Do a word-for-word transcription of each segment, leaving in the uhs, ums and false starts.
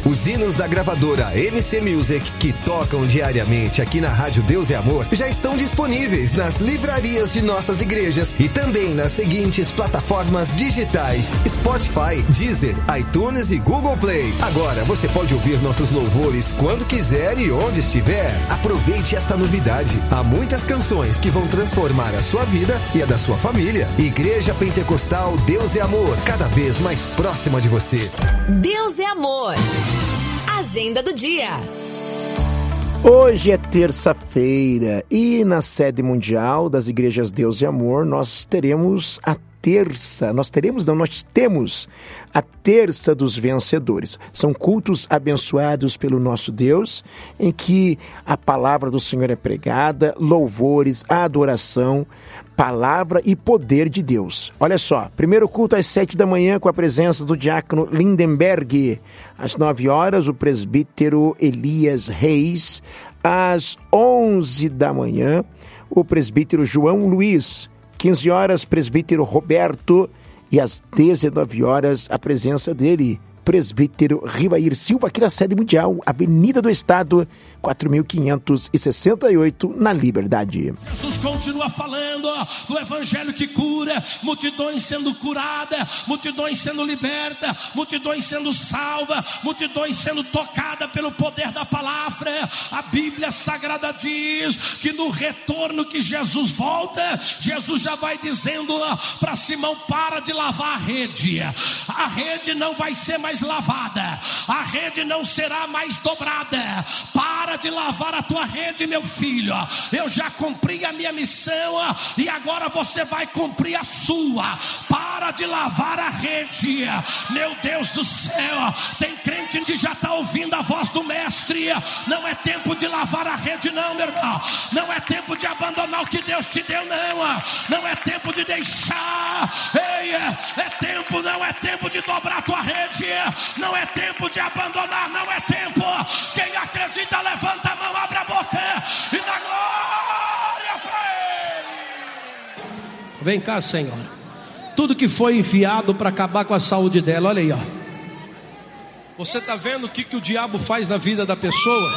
Os hinos da gravadora M C Music, que tocam diariamente aqui na Rádio Deus e Amor, já estão disponíveis nas livrarias de nossas igrejas e também nas seguintes plataformas digitais: Spotify, Deezer, iTunes e Google Play. Agora você pode ouvir nossos louvores quando quiser e onde estiver. Aproveite esta novidade. Há muitas canções que vão transformar a sua vida e a da sua família. Igreja Pentecostal Deus e Amor, cada vez mais próxima de você. Deus é Amor. Agenda do dia. Hoje é terça-feira e na sede mundial das igrejas Deus e Amor nós teremos a terça, nós teremos, não, nós temos a terça dos vencedores. São cultos abençoados pelo nosso Deus, em que a palavra do Senhor é pregada, louvores, adoração, palavra e poder de Deus. Olha só, primeiro culto às sete da manhã com a presença do diácono Lindenberg. Às nove horas, o presbítero Elias Reis. Às onze da manhã, o presbítero João Luiz. quinze horas, presbítero Roberto. E às dezenove horas, a presença dele, presbítero Rivair Silva, aqui na sede mundial, Avenida do Estado, quatro mil quinhentos e sessenta e oito, na Liberdade. Jesus continua falando do evangelho que cura, multidões sendo curadas, multidões sendo libertas, multidões sendo salvas, multidões sendo tocadas pelo poder da palavra. A Bíblia Sagrada diz que no retorno que Jesus volta, Jesus já vai dizendo para Simão: para de lavar a rede, a rede não vai ser mais lavada, a rede não será mais dobrada. Para de lavar a tua rede, meu filho. Eu já cumpri a minha missão e agora você vai cumprir a sua. Para de lavar a rede. Meu Deus do céu, tem crente que já está ouvindo a voz do mestre. Não é tempo de lavar a rede, não, meu irmão. Não é tempo de abandonar o que Deus te deu, não. Não é tempo de deixar. Ei, é tempo, não é tempo de dobrar a tua rede. Não é tempo de abandonar, não é tempo. Quem acredita, levanta a mão, abre a boca e dá glória para Ele. Vem cá, Senhor. Tudo que foi enviado para acabar com a saúde dela, olha aí, ó. Você está vendo o que, que o diabo faz na vida da pessoa?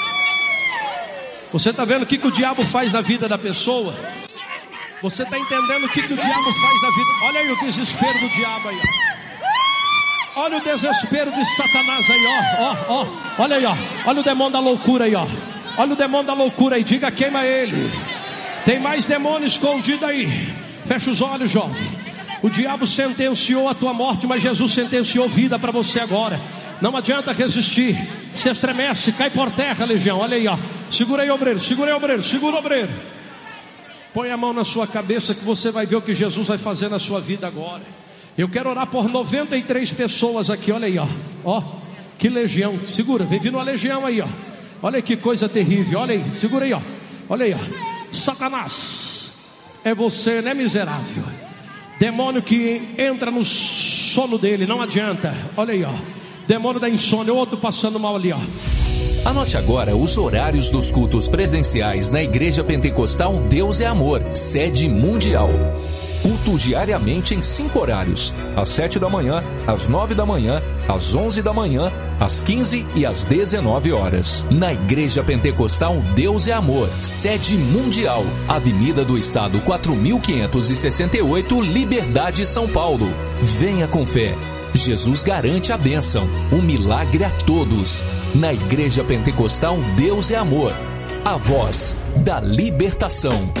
Você está vendo o que, que o diabo faz na vida da pessoa? Você está entendendo o que, que o diabo faz na vida? Olha aí o desespero do diabo aí, ó. Olha o desespero de Satanás aí, ó, ó, ó. Olha aí, ó. Olha o demônio da loucura aí, ó. Olha o demônio da loucura aí. Diga: queima ele. Tem mais demônio escondido aí. Fecha os olhos, jovem. O diabo sentenciou a tua morte, mas Jesus sentenciou vida para você agora. Não adianta resistir. Se estremece, cai por terra, legião. Olha aí, ó. Segura aí, obreiro. Segura aí, obreiro. Segura, obreiro. Põe a mão na sua cabeça que você vai ver o que Jesus vai fazer na sua vida agora. Eu quero orar por noventa e três pessoas aqui, olha aí, ó. Ó, que legião, segura, vem vindo uma legião aí, ó. Olha aí que coisa terrível, olha aí, segura aí, ó. Olha aí, ó. Satanás, é você, né, miserável? Demônio que entra no sono dele, não adianta. Olha aí, ó. Demônio da insônia, outro passando mal ali, ó. Anote agora os horários dos cultos presenciais na Igreja Pentecostal Deus é Amor, sede mundial. Culto diariamente em cinco horários: às sete da manhã, às nove da manhã, às onze da manhã, às quinze e às dezenove horas. Na Igreja Pentecostal Deus é Amor, sede mundial, Avenida do Estado quatro mil quinhentos e sessenta e oito, Liberdade, São Paulo. Venha com fé. Jesus garante a bênção, o milagre a todos. Na Igreja Pentecostal Deus é Amor, a voz da libertação.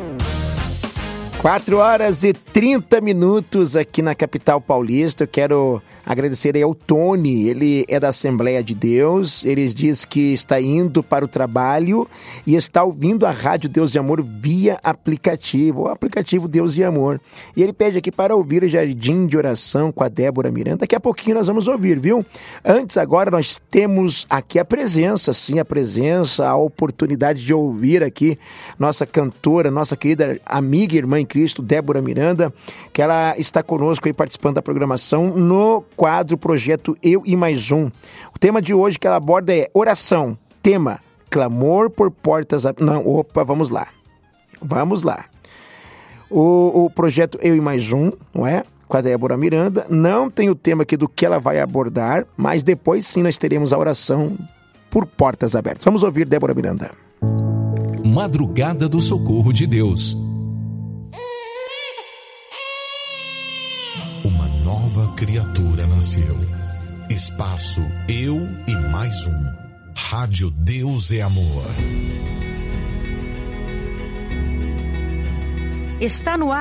quatro horas e trinta minutos aqui na capital paulista. Eu quero agradecer aí ao Tony, ele é da Assembleia de Deus. Ele diz que está indo para o trabalho e está ouvindo a Rádio Deus de Amor via aplicativo, o aplicativo Deus de Amor. E ele pede aqui para ouvir o Jardim de Oração com a Débora Miranda. Daqui a pouquinho nós vamos ouvir, viu? Antes, agora nós temos aqui a presença, sim, a presença, a oportunidade de ouvir aqui nossa cantora, nossa querida amiga e irmã em Cristo, Débora Miranda, que ela está conosco aí participando da programação no quadro Projeto Eu e Mais Um. O tema de hoje que ela aborda é oração. Tema: clamor por portas... Não, opa, vamos lá. Vamos lá. O, o Projeto Eu e Mais Um, não é? com a Débora Miranda. Não tem o tema aqui do que ela vai abordar, mas depois sim nós teremos a oração por portas abertas. Vamos ouvir Débora Miranda. Madrugada do Socorro de Deus. Uma nova criatura nasceu. Espaço Eu e Mais Um. Rádio Deus é Amor. Está no ar